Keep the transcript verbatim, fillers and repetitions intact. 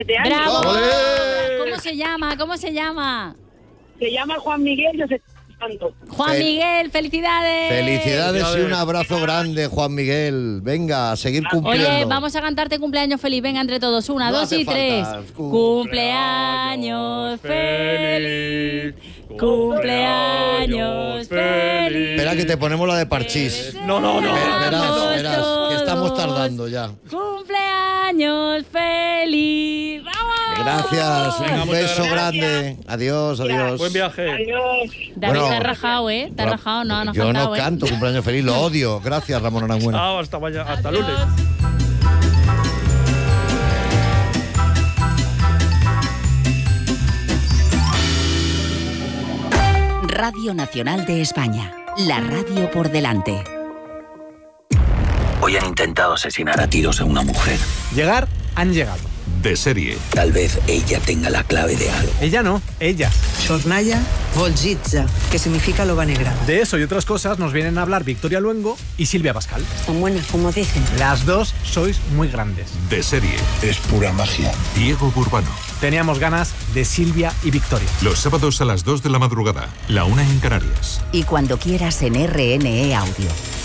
¡Bravo! ¡Olé! ¿Cómo se llama? ¿Cómo se llama? Se llama Juan Miguel José Santos. Juan Fel- Miguel, felicidades. Felicidades y un abrazo grande, Juan Miguel. Venga, a seguir cumpliendo. Oye, vamos a cantarte cumpleaños feliz. Venga, entre todos. Una, No dos hace y tres. falta. Cumpleaños feliz. Cumpleaños feliz. Espera que te ponemos la de Parchís. No, no, no. Ve- Verás, Vamos verás, que estamos todos. tardando ya. Cumpleaños feliz. ¡Vamos! Gracias, Venga, un muchas beso gracias. grande. Adiós, adiós. Buen viaje. Adiós. David, Bueno, te has rajado, ¿eh? Te has rajado, no, no has Yo cantado, no ¿eh? canto cumpleaños feliz, lo odio. Gracias, Ramón Aranguena. Ah, hasta mañana, hasta Adiós. lunes. Radio Nacional de España. La radio por delante. Hoy han intentado asesinar a tiros a una mujer. Llegar, han llegado. De serie. Tal vez ella tenga la clave de algo. Ella no, ella. Sornaya Volzitza, que significa loba negra. De eso y otras cosas nos vienen a hablar Victoria Luengo y Silvia Pascal. Tan buenas como dicen. Las dos sois muy grandes. De serie. Es pura magia. Diego Burbano. Teníamos ganas de Silvia y Victoria. Los sábados a las dos de la madrugada. La una en Canarias. Y cuando quieras en R N E Audio.